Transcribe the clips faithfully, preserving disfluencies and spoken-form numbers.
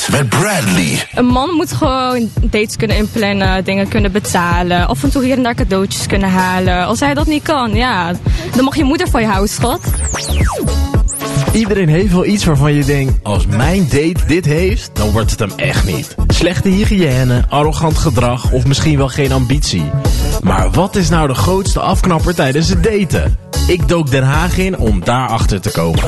met Bradley. Een man moet gewoon dates kunnen inplannen, dingen kunnen betalen. Af en toe hier en daar cadeautjes kunnen halen. Als hij dat niet kan, ja, dan mag je moeder van je houden, schat. Iedereen heeft wel iets waarvan je denkt, als mijn date dit heeft, dan wordt het hem echt niet. Slechte hygiëne, arrogant gedrag of misschien wel geen ambitie. Maar wat is nou de grootste afknapper tijdens het daten? Ik dook Den Haag in om daarachter te komen.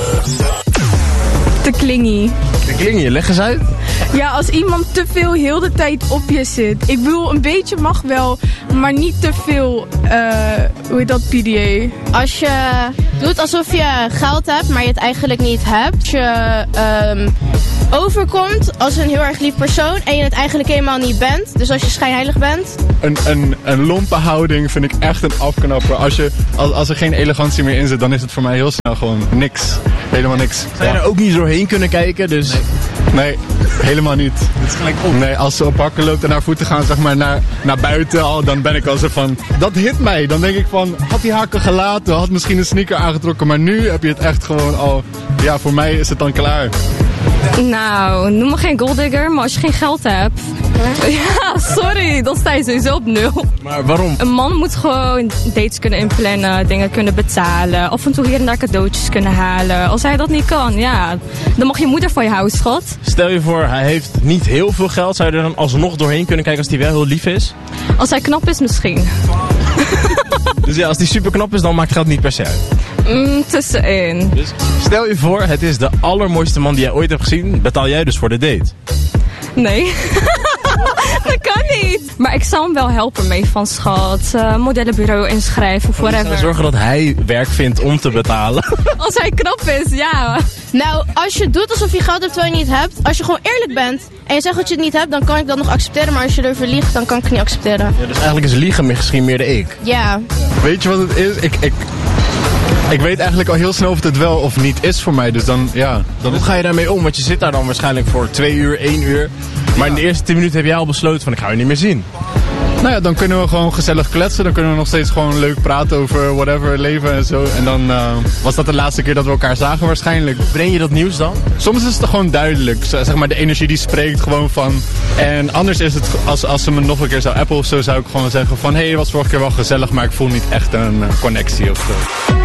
Te klingie. De klingie, leg eens uit. Ja, als iemand te veel heel de tijd op je zit. Ik bedoel, een beetje mag wel, maar niet te veel, uh, hoe heet dat, P D A? Als je doet alsof je geld hebt, maar je het eigenlijk niet hebt. Als je um, overkomt als een heel erg lief persoon en je het eigenlijk helemaal niet bent. Dus als je schijnheilig bent. Een, een, een lompe houding vind ik echt een afknapper. Als, je, als, als er geen elegantie meer in zit, dan is het voor mij heel snel gewoon niks. Helemaal niks. Zou je er ook niet doorheen kunnen kijken, dus... Nee, nee helemaal niet. Het is gelijk op. Nee, als ze op hakken loopt en naar voeten gaan, zeg maar, naar, naar buiten al, dan ben ik al zo van... Dat hit mij. Dan denk ik van, had die hakken gelaten, had misschien een sneaker aangetrokken, maar nu heb je het echt gewoon al... Ja, voor mij is het dan klaar. Nou, noem me geen golddigger, maar als je geen geld hebt... Ja, sorry, dan sta je sowieso op nul. Maar waarom? Een man moet gewoon dates kunnen inplannen, dingen kunnen betalen. Af en toe hier en daar cadeautjes kunnen halen. Als hij dat niet kan, ja, dan mag je moeder van je houden, schat. Stel je voor, hij heeft niet heel veel geld. Zou je er dan alsnog doorheen kunnen kijken als hij wel heel lief is? Als hij knap is, misschien. Dus ja, als hij super knap is, dan maakt geld niet per se uit. Mm, tussenin. Dus stel je voor, het is de allermooiste man die jij ooit hebt gezien. Betaal jij dus voor de date? Nee. Dat kan niet. Maar ik zou hem wel helpen mee van schat. Uh, modellenbureau inschrijven of whatever. Ik zou zorgen dat hij werk vindt om te betalen. Als hij knap is, ja. Nou, als je doet alsof je geld hebt terwijl je het niet hebt. Als je gewoon eerlijk bent en je zegt dat je het niet hebt, dan kan ik dat nog accepteren. Maar als je erover liegt, dan kan ik het niet accepteren. Ja, dus eigenlijk is liegen misschien meer de ik. Ja. Weet je wat het is? Ik, ik, ik weet eigenlijk al heel snel of het wel of niet is voor mij. Dus dan, ja. Dan Hoe ga je daarmee om? Want je zit daar dan waarschijnlijk voor twee uur, één uur. Maar in de eerste tien minuten heb jij al besloten van ik ga je niet meer zien. Nou ja, dan kunnen we gewoon gezellig kletsen. Dan kunnen we nog steeds gewoon leuk praten over whatever, leven en zo. En dan uh, was dat de laatste keer dat we elkaar zagen waarschijnlijk. Breng je dat nieuws dan? Soms is het gewoon duidelijk. Zeg maar, de energie die spreekt gewoon van... En anders is het, als, als ze me nog een keer zou appen of zo, zou ik gewoon zeggen van... Hé, hey, het was vorige keer wel gezellig, maar ik voel niet echt een uh, connectie of zo.